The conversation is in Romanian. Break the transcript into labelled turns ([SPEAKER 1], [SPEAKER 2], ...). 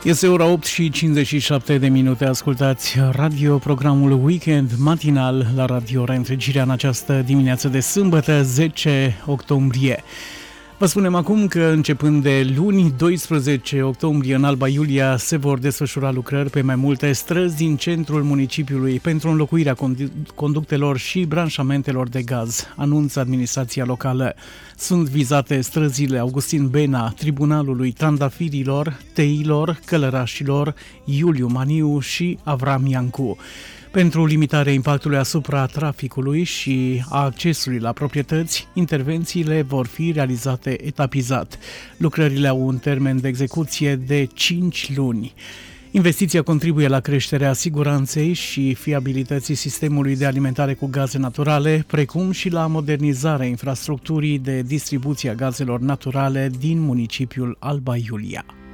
[SPEAKER 1] Este ora 8 și 57 de minute. Ascultați radio, programul Weekend matinal la Radio Reîntregirea în această dimineață de sâmbătă, 10 octombrie. Vă spunem acum că începând de luni, 12 octombrie, în Alba Iulia, se vor desfășura lucrări pe mai multe străzi din centrul municipiului pentru înlocuirea conductelor și branșamentelor de gaz, anunță administrația locală. Sunt vizate străzile Augustin Bena, Tribunalului Trandafirilor, Teilor, Călărașilor, Iuliu Maniu și Avram Iancu. Pentru limitarea impactului asupra traficului și a accesului la proprietăți, intervențiile vor fi realizate etapizat. Lucrările au un termen de execuție de 5 luni. Investiția contribuie la creșterea siguranței și fiabilității sistemului de alimentare cu gaze naturale, precum și la modernizarea infrastructurii de distribuție a gazelor naturale din municipiul Alba Iulia.